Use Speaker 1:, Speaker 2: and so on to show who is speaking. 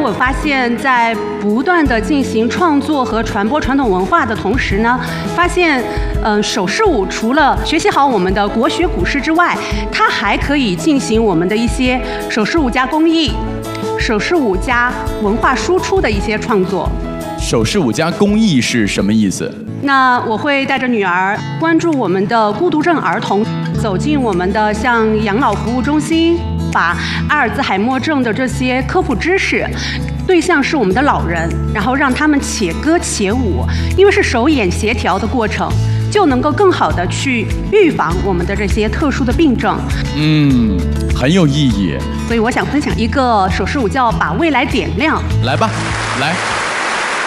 Speaker 1: 我发现，在不断的进行创作和传播传统文化的同时呢，发现，手势舞除了学习好我们的国学古诗之外，它还可以进行我们的一些手势舞加工艺、手势舞加文化输出的一些创作。
Speaker 2: 手势舞加工艺是什么意思？
Speaker 1: 那我会带着女儿关注我们的孤独症儿童，走进我们的像养老服务中心，把阿尔兹海默症的这些科普知识，对象是我们的老人，然后让他们且歌且舞，因为是手眼协调的过程，就能够更好的去预防我们的这些特殊的病症。
Speaker 2: 很有意义。
Speaker 1: 所以我想分享一个手势舞叫把未来点亮。
Speaker 2: 来吧，来。